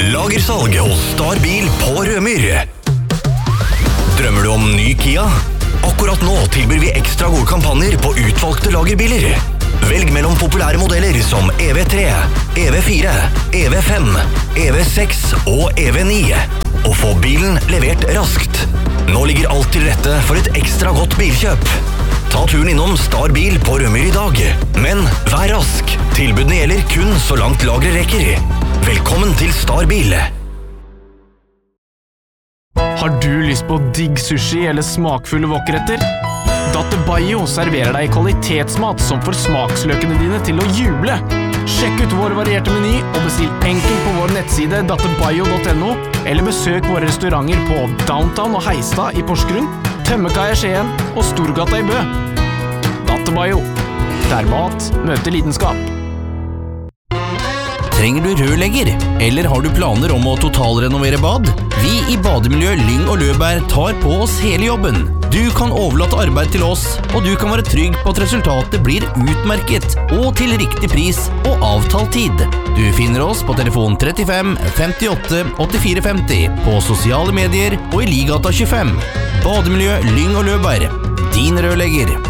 Lagersalg hos Starbil på Rømyr. Drømmer du om ny Kia? Akkurat nå tilbyr vi ekstra gode kampanjer på utvalgte lagerbiler. Velg mellom populære modeller som EV3, EV4, EV5, EV6 og EV9. Og få bilen levert raskt. Nå ligger alt til rette for et ekstra godt bilkjøp. Ta turen innom Starbil på Rømyr i dag. Men vær rask. Tilbudene gjelder kun så langt lageret rekker. Velkommen til Starbil. Har du lyst på digg sushi eller smakfulle wokretter? Dattebayo serverer deg kvalitetsmat som får smaksløkene dine til å juble. Sjekk ut vår varierte meny og bestill enkelt på vår nettside dattebayo.no eller besøk våre restauranter på Downtown og Heistad i Porsgrunn, Tømmekaia i Skien og Storgata i Bø. Dattebayo, der mat møter lidenskap. Trenger du rørlegger, eller har du planer om å totalrenovere bad? Vi i Bademiljø Lyng og Løberg tar på oss hele jobben. Du kan overlate arbeid til oss, og du kan være trygg på at resultatet blir utmerket og til riktig pris og avtalt tid. Du finner oss på telefon 35 58 84 50, på sosiale medier og i Ligata 25. Bademiljø Lyng og Løberg, din rørlegger.